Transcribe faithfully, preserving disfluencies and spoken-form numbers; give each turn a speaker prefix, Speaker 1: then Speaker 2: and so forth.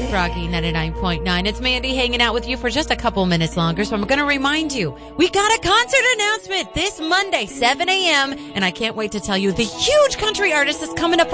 Speaker 1: Froggy ninety-nine point nine. It's Mandy hanging out with you for just a couple minutes longer. So I'm going to remind you, we got a concert announcement this Monday, seven a.m. And I can't wait to tell you the huge country artist that's coming up